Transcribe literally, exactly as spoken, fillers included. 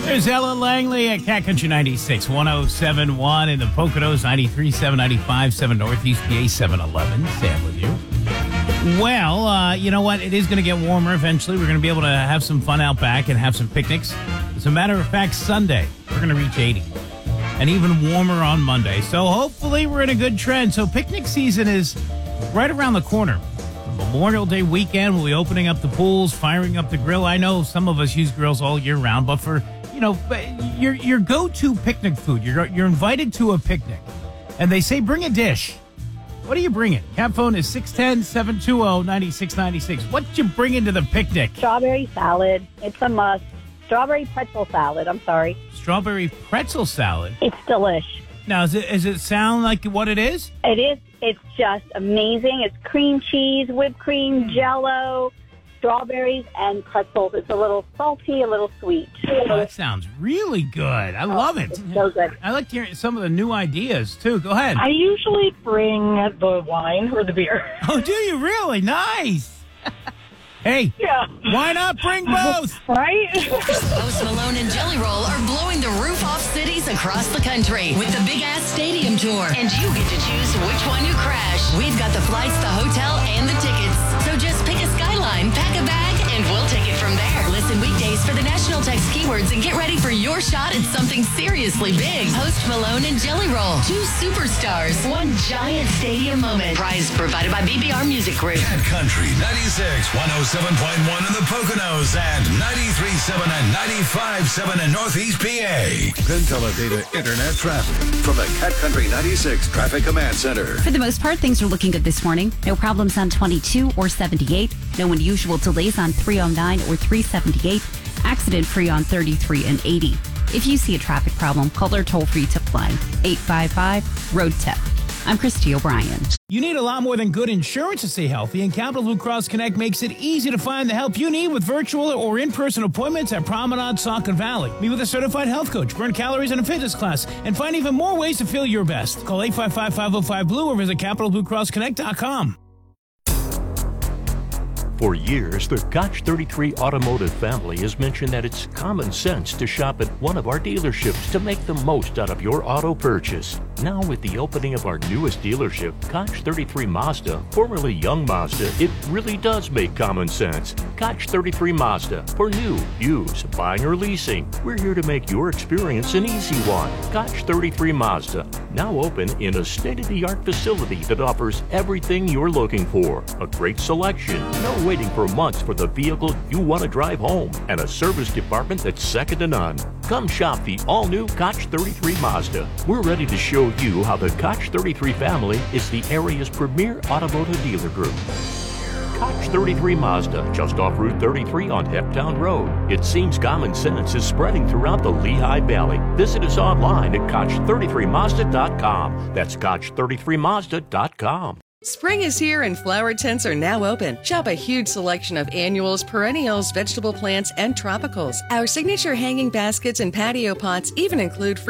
There's Ella Langley at Cat Country ninety-six, one oh seven point one in the Poconos, ninety-three point seven, ninety-five point seven Northeast P A, seven eleven. Sam with you. Well, uh, you know what? It is going to get warmer eventually. We're going to be able to have some fun out back and have some picnics. As a matter of fact, Sunday, we're going to reach eighty. And even warmer on Monday. So hopefully we're in a good trend. So picnic season is right around the corner. Memorial Day weekend, we'll be opening up the pools, firing up the grill. I know some of us use grills all year round, but for, you know, your your go-to picnic food, you're, you're invited to a picnic, and they say bring a dish. What are you bringing? Cat phone is six one zero, seven two zero, nine six nine six. What you bringing to the picnic? Strawberry salad. It's a must. Strawberry pretzel salad. I'm sorry. Strawberry pretzel salad? It's delish. Now, is it, does it sound like what it is? It is. It's just amazing. It's cream cheese, whipped cream, Jell-O, strawberries, and pretzels. It's a little salty, a little sweet. Oh, that sounds really good. I love it. It's so good. I like to hear some of the new ideas, too. Go ahead. I usually bring the wine or the beer. Oh, do you really? Nice. Hey, Yeah. why not bring both? Right? Post Malone and Jelly Roll are blowing the roof off cities across the country with the Big Ass Stadium Tour. And you get to choose which one you crash. We've got the flights, the hotel, and the tickets. So just pick a skyline, pack a bag, and we'll take it from there. Listen weekdays for the national text keywords and get ready for your shot at something seriously big. Post Malone and Jelly Roll. Two superstars. One giant stadium moment. Prize provided by B B R Music Group. Cat Country ninety-six, one oh seven point one in the Poconos and ninety-three point seven and ninety-five point seven in Northeast P A. Consolidated Internet traffic from the Cat Country ninety-six Traffic Command Center. For the most part, things are looking good this morning. No problems on twenty-two or seventy-eight. No unusual delays on three oh nine or three seventy-eight. Accident-free on thirty-three and eighty. If you see a traffic problem, call our toll-free tip line, eight five five, road tip. I'm Christy O'Brien. You need a lot more than good insurance to stay healthy, and Capital Blue Cross Connect makes it easy to find the help you need with virtual or in-person appointments at Promenade, Saucon Valley. Meet with a certified health coach, burn calories in a fitness class, and find even more ways to feel your best. Call eight five five, five oh five, blue or visit capital blue cross connect dot com. For years, the Koch thirty-three Automotive family has mentioned that it's common sense to shop at one of our dealerships to make the most out of your auto purchase. Now, with the opening of our newest dealership, Koch thirty-three Mazda, formerly Young Mazda, it really does make common sense. Koch thirty-three Mazda, for new, used, buying or leasing. We're here to make your experience an easy one. Koch thirty-three Mazda, now open in a state-of-the-art facility that offers everything you're looking for. A great selection, no waiting for months for the vehicle you want to drive home, and a service department that's second to none. Come shop the all-new Koch thirty-three Mazda. We're ready to show you how the Koch thirty-three family is the area's premier automotive dealer group. Koch thirty-three Mazda, just off Route thirty-three on Heptown Road. It seems common sense is spreading throughout the Lehigh Valley. Visit us online at koch thirty-three mazda dot com. That's koch thirty-three mazda dot com. Spring is here and flower tents are now open. Shop a huge selection of annuals, perennials, vegetable plants, and tropicals. Our signature hanging baskets and patio pots even include free